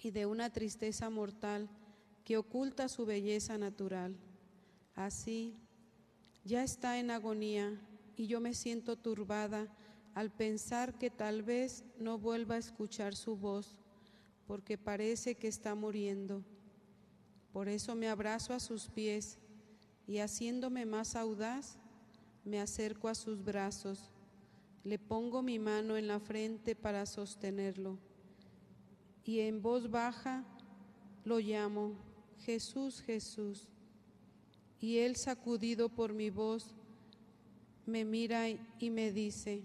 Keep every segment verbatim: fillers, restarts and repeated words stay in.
y de una tristeza mortal que oculta su belleza natural. Así, ya está en agonía y yo me siento turbada al pensar que tal vez no vuelva a escuchar su voz, porque parece que está muriendo. Por eso me abrazo a sus pies y, haciéndome más audaz, me acerco a sus brazos. Le pongo mi mano en la frente para sostenerlo y en voz baja lo llamo: Jesús, Jesús. Y él, sacudido por mi voz, me mira y me dice: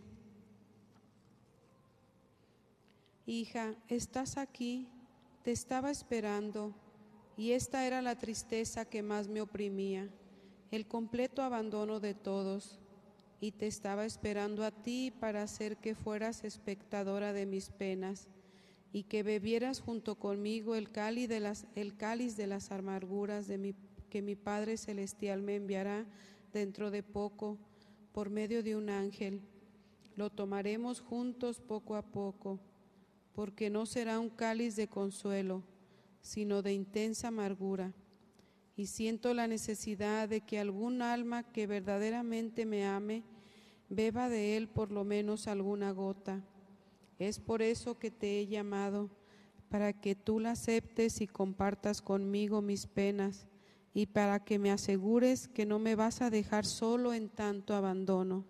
hija, ¿estás aquí? Te estaba esperando. Y esta era la tristeza que más me oprimía, el completo abandono de todos. Y te estaba esperando a ti para hacer que fueras espectadora de mis penas y que bebieras junto conmigo el cáliz de las, el cáliz de las amarguras de mi, que mi Padre Celestial me enviará dentro de poco por medio de un ángel. Lo tomaremos juntos poco a poco, porque no será un cáliz de consuelo, sino de intensa amargura. Y siento la necesidad de que algún alma que verdaderamente me ame beba de él por lo menos alguna gota. Es por eso que te he llamado, para que tú la aceptes y compartas conmigo mis penas, y para que me asegures que no me vas a dejar solo en tanto abandono.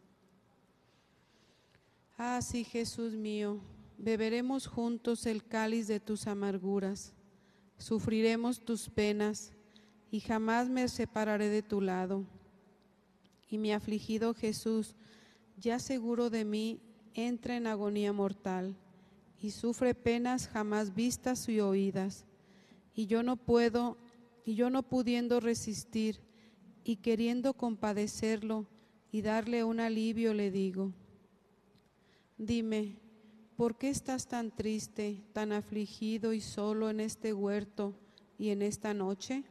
Ah, sí, Jesús mío, beberemos juntos el cáliz de tus amarguras, sufriremos tus penas, y jamás me separaré de tu lado. Y mi afligido Jesús, ya seguro de mí, entra en agonía mortal, y sufre penas jamás vistas y oídas. Y yo no puedo, y yo no pudiendo resistir, y queriendo compadecerlo y darle un alivio, le digo: dime, ¿por qué estás tan triste, tan afligido y solo en este huerto y en esta noche?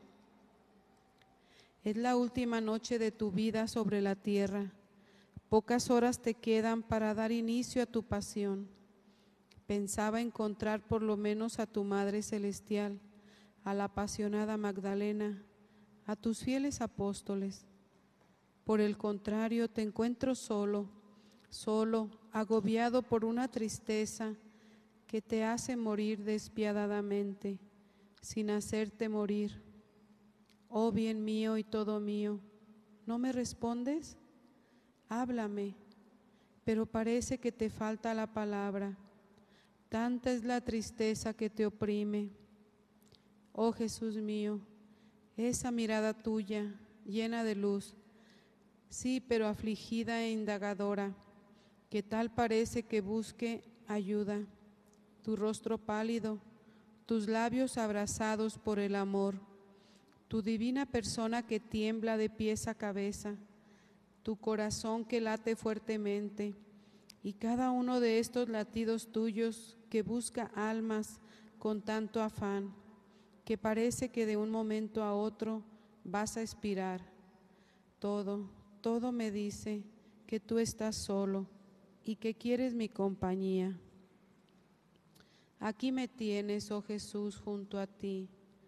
Es la última noche de tu vida sobre la tierra. Pocas horas te quedan para dar inicio a tu pasión. Pensaba encontrar por lo menos a tu Madre Celestial, a la apasionada Magdalena, a tus fieles apóstoles. Por el contrario, te encuentro solo, solo, agobiado por una tristeza que te hace morir despiadadamente, sin hacerte morir. Oh bien mío y todo mío, ¿no me respondes? Háblame, pero parece que te falta la palabra. Tanta es la tristeza que te oprime. Oh Jesús mío, esa mirada tuya, llena de luz, sí, pero afligida e indagadora, que tal parece que busque ayuda. Tu rostro pálido, tus labios abrasados por el amor, tu divina persona que tiembla de pies a cabeza, tu corazón que late fuertemente, y cada uno de estos latidos tuyos que busca almas con tanto afán, que parece que de un momento a otro vas a expirar. Todo, todo me dice que tú estás solo y que quieres mi compañía. Aquí me tienes, oh Jesús, junto a ti.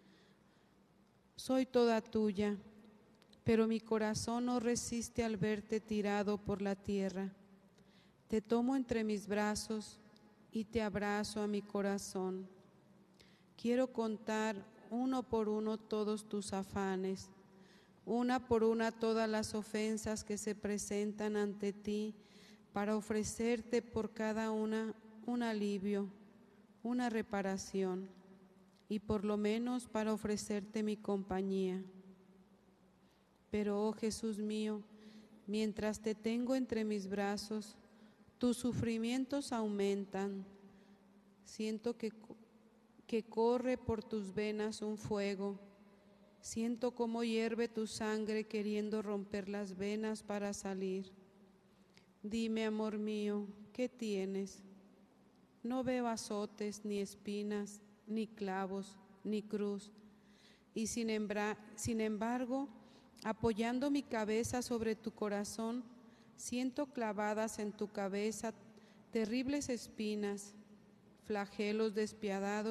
Soy toda tuya, pero mi corazón no resiste al verte tirado por la tierra. Te tomo entre mis brazos y te abrazo a mi corazón. Quiero contar uno por uno todos tus afanes, una por una todas las ofensas que se presentan ante ti, para ofrecerte por cada una un alivio, una reparación, y por lo menos para ofrecerte mi compañía. Pero, oh Jesús mío, mientras te tengo entre mis brazos, tus sufrimientos aumentan. Siento que, que corre por tus venas un fuego. Siento cómo hierve tu sangre queriendo romper las venas para salir. Dime, amor mío, ¿qué tienes? No veo azotes, ni espinas, ni clavos, ni cruz. Y sin, embra- sin embargo, apoyando mi cabeza sobre tu corazón, siento clavadas en tu cabeza terribles espinas, flagelos despiadados